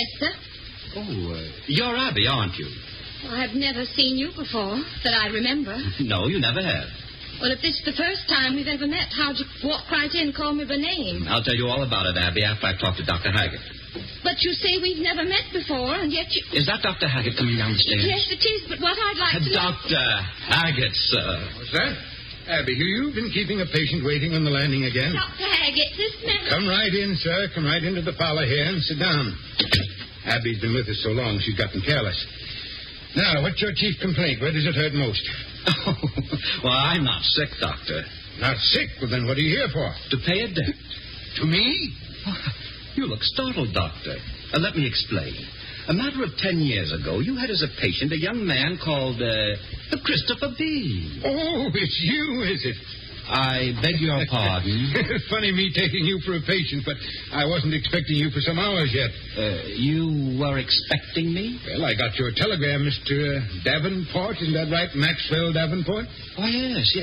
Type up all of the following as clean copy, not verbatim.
Yes, sir. Oh, you're Abby, aren't you? Well, I've never seen you before that I remember. No, you never have. Well, if this is the first time we've ever met, how'd you walk right in and call me by name? I'll tell you all about it, Abby, after I've talked to Dr. Haggett. But you say we've never met before, and yet you... Is that Dr. Haggett coming down the stairs? Yes, it is, but what I'd like to... Dr. Haggett, sir. What's that? Abby, you've been keeping a patient waiting on the landing again? Dr. Haggett, this man... Come right in, sir. Come right into the parlor here and sit down. Abby's been with us so long she's gotten careless. Now, what's your chief complaint? Where does it hurt most? Oh, well, I'm not sick, Doctor. Not sick? Well, then what are you here for? To pay a debt. To me? You look startled, Doctor. Let me explain. A matter of 10 years ago, you had as a patient a young man called, Christopher Bean. Oh, it's you, is it? I beg your pardon. Funny me taking you for a patient, but I wasn't expecting you for some hours yet. You were expecting me? Well, I got your telegram, Mr. Davenport. Isn't that right? Maxwell Davenport? Oh, yes.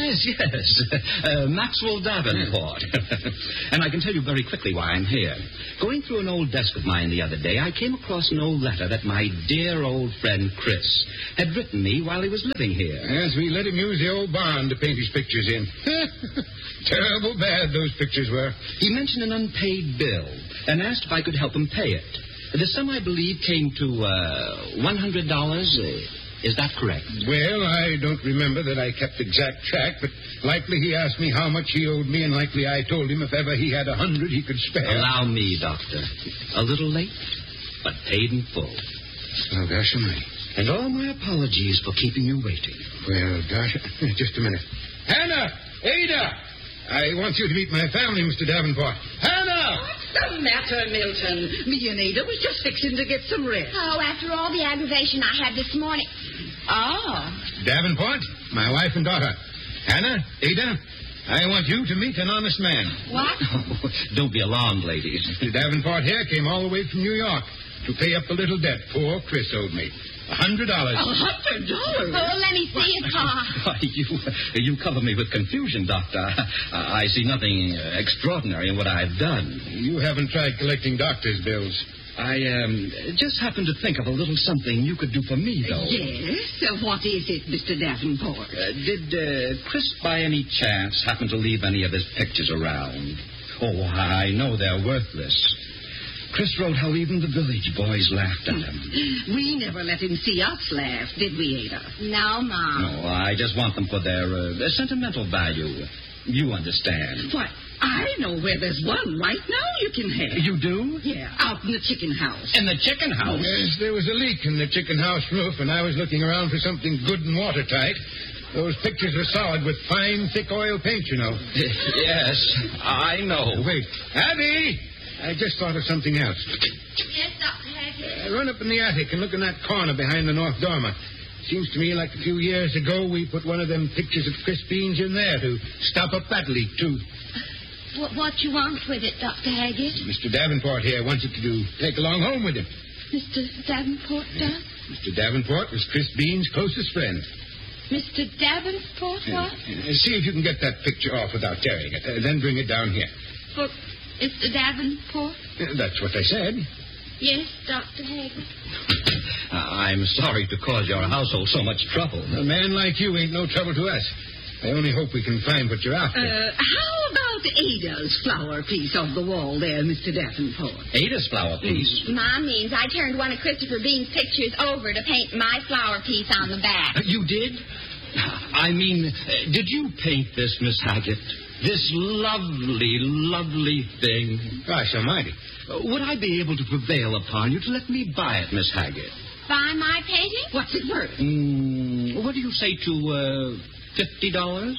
Maxwell Davenport. And I can tell you very quickly why I'm here. Going through an old desk of mine the other day, I came across an old letter that my dear old friend Chris had written me while he was living here. Yes, we let him use the old barn to paint his pictures in. Terrible bad those pictures were. He mentioned an unpaid bill and asked if I could help him pay it. The sum, I believe, came to $100. Is that correct? Well, I don't remember that I kept exact track, but likely he asked me how much he owed me, and likely I told him if ever he had 100 he could spare. Allow me, Doctor. A little late, but paid in full. Oh, gosh almighty. And all my apologies for keeping you waiting. Well, gosh, just a minute. Hannah! Ada! I want you to meet my family, Mr. Davenport. Hannah! What's the matter, Milton? Me and Ada was just fixing to get some rest. Oh, after all the aggravation I had this morning... Davenport, my wife and daughter. Hannah, Ada, I want you to meet an honest man. What? Oh, don't be alarmed, ladies. Mr. Davenport here came all the way from New York to pay up the little debt poor Chris owed me. $100. $100? Oh, let me see it, Pa. Why, you cover me with confusion, Doctor. I see nothing extraordinary in what I've done. You haven't tried collecting doctor's bills. I just happened to think of a little something you could do for me, though. Yes? What is it, Mr. Davenport? Did Chris, by any chance, happen to leave any of his pictures around? Oh, I know they're worthless. Chris wrote how even the village boys laughed at him. We never let him see us laugh, did we, Ada? No, Mom. No, I just want them for their sentimental value. You understand. Why, I know where there's one right now you can have. You do? Yeah, out in the chicken house. In the chicken house? Yes, there was a leak in the chicken house roof, and I was looking around for something good and watertight. Those pictures were solid with fine, thick oil paint, you know. Yes, I know. Wait. Abby! I just thought of something else. Yes, Dr. Haggett. Run up in the attic and look in that corner behind the north dormer. Seems to me like a few years ago we put one of them pictures of Chris Beans in there to stop up that leak, too. What you want with it, Dr. Haggett? Mr. Davenport here wants it to take along home with him. Mr. Davenport does? Mr. Davenport was Chris Beans' closest friend. Mr. Davenport, what? See if you can get that picture off without tearing it. Then bring it down here. For Mr. Davenport? That's what I said. Yes, Dr. Haggett. I'm sorry to cause your household so much trouble. A man like you ain't no trouble to us. I only hope we can find what you're after. How about Ada's flower piece off the wall there, Mr. Davenport? Ada's flower piece? Mom means I turned one of Christopher Bean's pictures over to paint my flower piece on the back. You did? I mean, did you paint this, Miss Haggett? This lovely, lovely thing? Gosh almighty. Would I be able to prevail upon you to let me buy it, Miss Haggett? Buy my painting? What's it worth? What do you say to, $50? $50?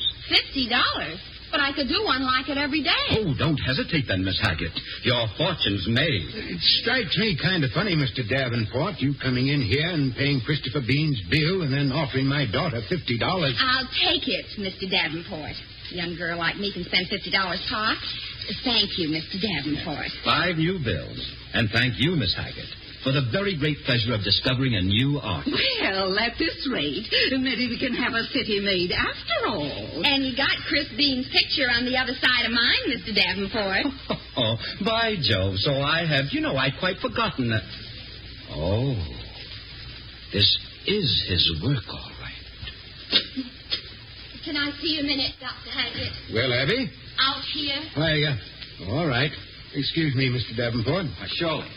But I could do one like it every day. Oh, don't hesitate then, Miss Haggett. Your fortune's made. It strikes me kind of funny, Mr. Davenport, you coming in here and paying Christopher Bean's bill and then offering my daughter $50. I'll take it, Mr. Davenport. A young girl like me can spend $50, Pa. Thank you, Mr. Davenport. 5 new bills. And thank you, Miss Haggett, for the very great pleasure of discovering a new art. Well, at this rate, maybe we can have a city made after all. And you got Chris Bean's picture on the other side of mine, Mr. Davenport. Oh, by Jove, so I have. You know, I'd quite forgotten that. Oh, this is his work, all right. Can I see you a minute, Dr. Haggett? Well, Abby? Out here. Why, all right. Excuse me, Mr. Davenport. Surely.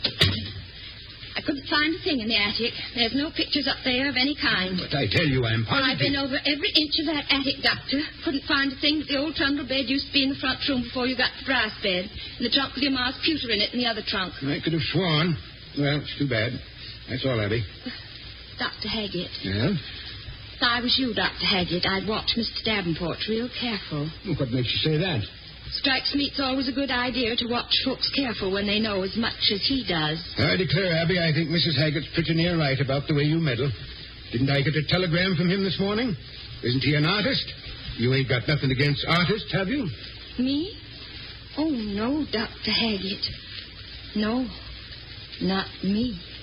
I couldn't find a thing in the attic. There's no pictures up there of any kind. But I tell you, I'm positive. I've been over every inch of that attic, Doctor. Couldn't find a thing but the old trundle bed used to be in the front room before you got the brass bed. And the trunk with your ma's pewter in it in the other trunk. I could have sworn. Well, it's too bad. That's all, Abby. Dr. Haggett. Yeah? If I was you, Dr. Haggett, I'd watch Mr. Davenport real careful. What makes you say that? Strikes me it's always a good idea to watch folks careful when they know as much as he does. I declare, Abby, I think Mrs. Haggett's pretty near right about the way you meddle. Didn't I get a telegram from him this morning? Isn't he an artist? You ain't got nothing against artists, have you? Me? Oh, no, Dr. Haggett. No, not me.